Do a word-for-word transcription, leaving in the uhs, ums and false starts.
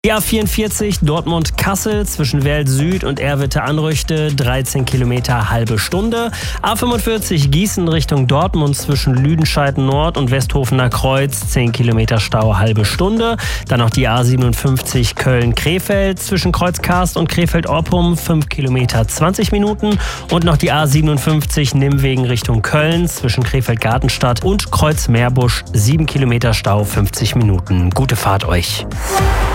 Die A vierundvierzig Dortmund-Kassel zwischen Welt Süd und Erwitte-Anrüchte, dreizehn Kilometer, halbe Stunde. A fünfundvierzig Gießen Richtung Dortmund zwischen Lüdenscheid Nord und Westhofener Kreuz, zehn Kilometer Stau, halbe Stunde. Dann noch die A siebenundfünfzig Köln-Krefeld zwischen Kreuzkarst und Krefeld-Oppum, fünf Kilometer, zwanzig Minuten. Und noch die A siebenundfünfzig Nimwegen Richtung Köln zwischen Krefeld-Gartenstadt und Kreuz-Meerbusch, sieben Kilometer Stau, fünfzig Minuten. Gute Fahrt euch.